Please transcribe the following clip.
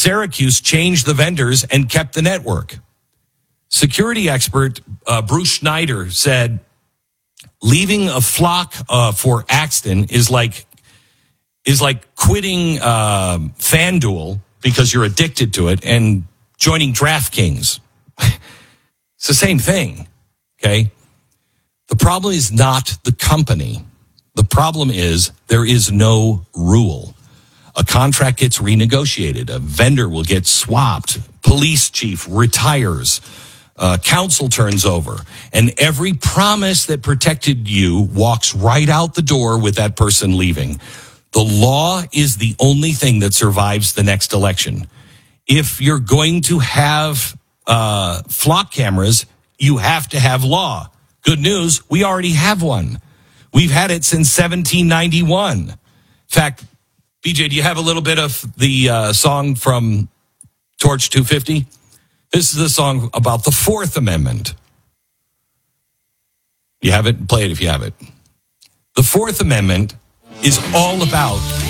Syracuse changed the vendors and kept the network. Security expert Bruce Schneider said, leaving a flock for Axton is like quitting FanDuel because you're addicted to it and joining DraftKings. It's the same thing, okay? The problem is not the company. The problem is there is no rule. A contract gets renegotiated. A vendor will get swapped. Police chief retires. Council turns over. And every promise that protected you walks right out the door with that person leaving. The law is the only thing that survives the next election. If you're going to have flock cameras, you have to have law. Good news, we already have one. We've had it since 1791. In fact, BJ, do you have a little bit of the song from Torch 250? This is a song about the Fourth Amendment. You have it? Play it if you have it. The Fourth Amendment is all about